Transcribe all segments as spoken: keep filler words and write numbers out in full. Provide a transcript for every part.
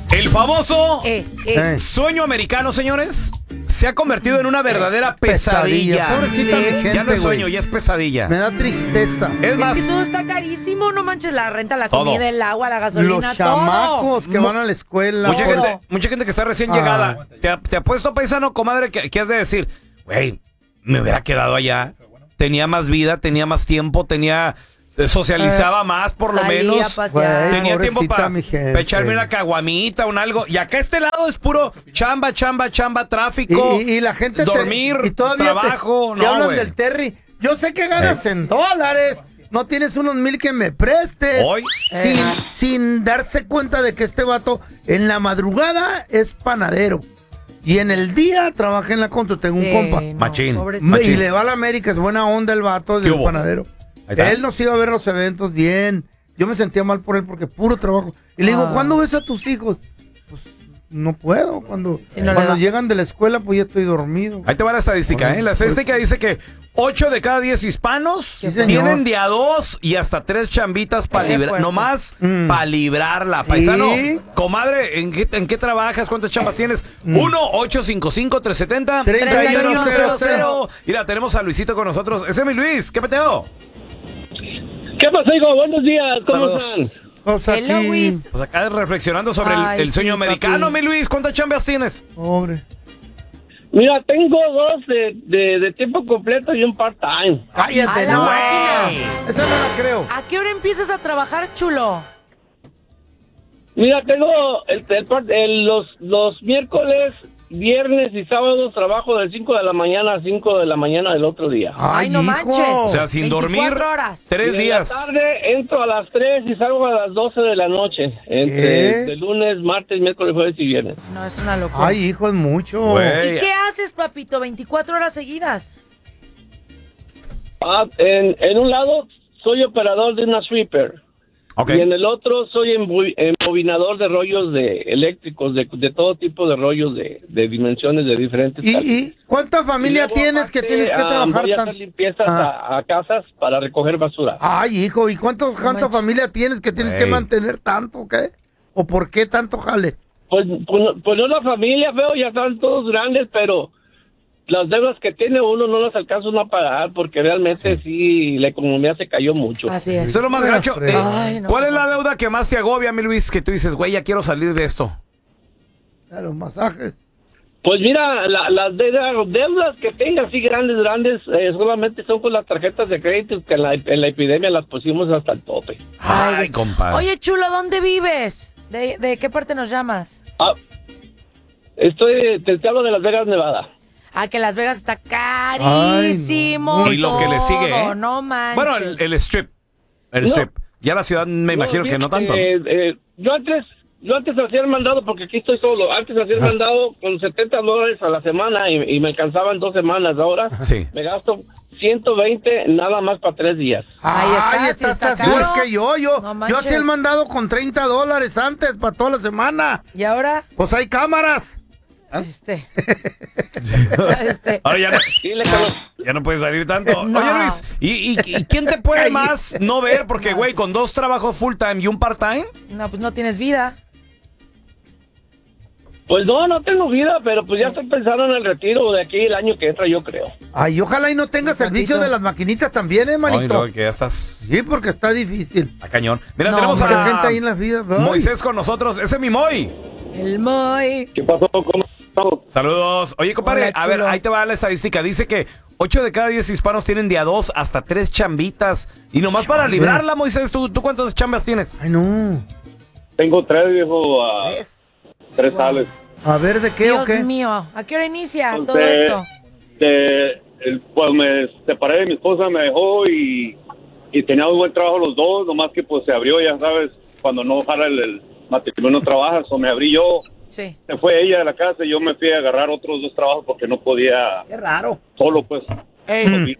El famoso Eh, eh. sueño americano, señores, se ha convertido en una verdadera pesadilla. Pesadilla. Pobrecita Sí. mi gente, Ya no es sueño, güey. ya es pesadilla. Me da tristeza. Es Es más, que todo está carísimo, no manches, la renta, la Todo. comida, el agua, la gasolina, Los todo. chamacos que van a la escuela. mucha todo. gente, mucha gente que está recién Ah. llegada. Te, te apuesto, paisano, comadre, que, que has de decir, güey, me hubiera quedado allá. Tenía más vida, tenía más tiempo, tenía... Socializaba más, por lo Salía menos. a pasear. Güey. Tenía tiempo pobrecita para mi gente. echarme una caguamita, un algo. Y acá este lado es puro chamba, chamba, chamba, tráfico. Y, y- y la gente te- dormir, y todavía te- trabajo. te, no, hablan güey. del Terry. Yo sé que ganas en dólares. No tienes unos mil que me prestes. Hoy. Sin, sin darse cuenta de que este vato en la madrugada es panadero. Y en el día trabaja en la contra. Tengo Sí, un compa. no, Machín. pobrecito. Y le va a la América, es buena onda el vato, es ¿Qué el hubo? panadero. Ahí está. Él nos iba a ver los eventos bien. Yo me sentía mal por él porque puro trabajo. Y le digo, Ah. ¿cuándo ves a tus hijos? Pues no puedo. Cuando, Sí, no le cuando va. llegan de la escuela, pues ya estoy dormido. Ahí te va la estadística, ¿eh? La estadística dice que ocho de cada diez hispanos Sí, señor. tienen de a dos y hasta tres chambitas para Qué librar, fuerte. nomás Mm. para librarla. Paisano, Sí. comadre, ¿en qué, ¿en qué trabajas? ¿Cuántas chambas tienes? uno ocho cinco cinco, tres siete cero, tres treinta y uno uno cero cero cero. Mira, tenemos a Luisito con nosotros. Ese es mi Luis, ¿qué peteo? ¿Qué pasa, hijo? Buenos días, ¿cómo Saludos. están? Pues Hello, aquí, Luis. Pues acá reflexionando sobre el- Ay, el, sueño sí, americano, papi. mi Luis. ¿Cuántas chambas tienes? pobre. Mira, tengo dos de, de, de tiempo completo y un part-time. Cállate, A la no. máquina. Esa no la creo. ¿A qué hora empiezas a trabajar, chulo? Mira, tengo el, el part- el- los, los miércoles, viernes y sábados trabajo de cinco de la mañana a cinco de la mañana del otro día. Ay, no hijo. manches. O sea, sin dormir. veinticuatro horas. Tres Y en días. la tarde entro a las tres y salgo a las doce de la noche. Entre ¿Qué? de lunes, martes, miércoles, jueves y viernes. No, es una locura. Ay, hijo, es mucho. Güey. ¿Y qué haces, papito? veinticuatro horas seguidas. Ah, en, en un lado soy operador de una sweeper. Ok. Y en el otro soy embu- embobinador de rollos de eléctricos, de, de todo tipo de rollos de, de dimensiones de diferentes. ¿Y, casas. y cuánta Y familia luego, tienes que aparte, tienes que ah, trabajar voy a tan- hacer limpiezas Ah. a, a casas para recoger basura. Ay, hijo, ¿y cuántos, cuánta manches. familia tienes que tienes que Güey. mantener tanto, qué? ¿O por qué tanto jale? Pues, pues, no- pues no la familia, veo, ya están todos grandes, pero las deudas que tiene uno no las alcanza uno a pagar porque realmente sí, la economía se cayó mucho. Así es. Eso es lo más Ay, gacho. Alfredo. Eh, Ay, no, ¿Cuál es no. la deuda que más te agobia, mi Luis? Que tú dices, güey, ya quiero salir de esto. A los masajes. Pues mira, la- las deudas, deudas que tenga así grandes, grandes, eh, solamente son con las tarjetas de crédito que en la, en la epidemia las pusimos hasta el tope. Ay, Dios. compadre. Oye, chulo, ¿dónde vives? ¿De, de qué parte nos llamas? Ah, estoy, te, te hablo de Las Vegas, Nevada. Ah, que Las Vegas está carísimo. Y lo que le sigue, ¿eh? todo, No manches. Bueno, el, el strip. El No. strip. Ya la ciudad me imagino que no fíjate, tanto. ¿no? eh, eh, yo antes, yo antes hacía el mandado, porque aquí estoy solo, antes hacía el mandado con setenta dólares a la semana y, y me alcanzaban dos semanas. Ahora Sí. me gasto ciento veinte nada más para tres días. Ahí está, Ay, sí estás está así es caro. que yo, yo, No yo manches. hacía el mandado con treinta dólares antes para toda la semana. ¿Y ahora? Pues hay cámaras. Este. este. Ahora ya no, Dile que lo- ya no puedes salir tanto. No. Oye, Luis, ¿y, y, y quién te puede más no ver? Porque, güey, con dos trabajos full time y un part time. No, pues no tienes vida. Pues no, no tengo vida, pero pues ya estoy pensando en el retiro de aquí el año que entra, yo creo. Ay, ojalá y no tengas Un el vicio ratito. de las maquinitas también, eh, Ay, manito. no, que ya estás Sí, porque está difícil. a cañón. Mira, No, tenemos Mucha a gente ahí en las vidas. Ay. Moisés con nosotros. Ese es mi Moy. El Moy. ¿Qué pasó? ¿Cómo estamos? Saludos. Oye, compadre, Hola, a ver, chulo. ahí te va la estadística. Dice que ocho de cada diez hispanos tienen de a dos hasta tres chambitas. Y nomás para librarla, Moisés, ¿tú, tú cuántas chambas tienes? Ay, no. Tengo tres, viejo, a tres sales. A ver, ¿de qué Dios o qué? mío. ¿A qué hora inicia Pues todo de- esto? de- el- pues me separé de mi esposa, me dejó y, y tenía un buen trabajo los dos, nomás que pues se abrió, ya sabes, cuando no jala el, el matrimonio no trabajas, o me abrí yo, Sí. se fue ella de la casa y yo me fui a agarrar otros dos trabajos porque no podía Qué raro. solo, pues. Ey,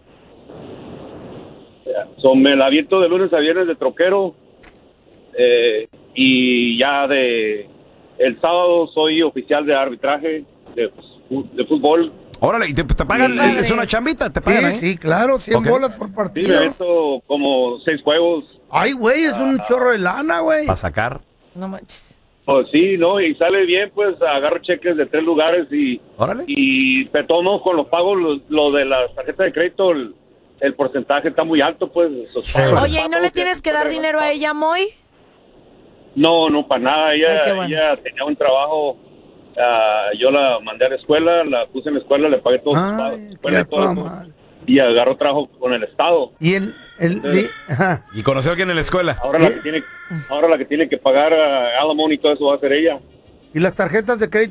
So, me la aviento de lunes a viernes de troquero eh, y ya de el sábado soy oficial de arbitraje de, fu- de fútbol. Órale, ¿y te, te pagan? Sí. ¿Es una chambita? ¿Te pagan ahí? Sí, sí, claro, cien Ok. bolas por Sí, me partido. aviento como seis juegos. Ay, güey, es un chorro de lana, güey. Para sacar. no manches. Pues sí, ¿no? Y sale bien, pues agarro cheques de tres lugares y, Órale. y de todos modos con los pagos, lo, lo de las tarjetas de crédito, el, el porcentaje está muy alto, pues. Esos pagos, Oye, ¿y no le tienes que dar dinero a ella, Moy? No, no, para nada. Ella, Ay, qué bueno. ella tenía un trabajo, ah, yo la mandé a la escuela, la puse en la escuela, le pagué todos sus pagos. Ay, escuela y qué todo eso, madre. y agarró trabajo con el Estado. Y en el... Entonces, y- ajá. ¿Y conoció a alguien en la escuela? Ahora la que tiene, ahora la que tiene que pagar uh, alimony y todo eso va a ser ella. Y las tarjetas de crédito